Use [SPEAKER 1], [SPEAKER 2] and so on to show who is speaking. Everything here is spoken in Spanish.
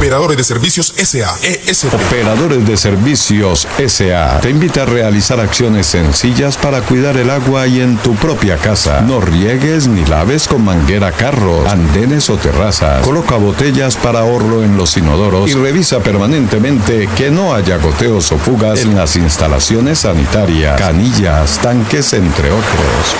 [SPEAKER 1] Operadores de Servicios S.A. ESP.
[SPEAKER 2] Operadores de Servicios S.A. te invita a realizar acciones sencillas para cuidar el agua y en tu propia casa. No riegues ni laves con manguera carros, andenes o terrazas. Coloca botellas para ahorro en los inodoros y revisa permanentemente que no haya goteos o fugas en las instalaciones sanitarias, canillas, tanques, entre otros.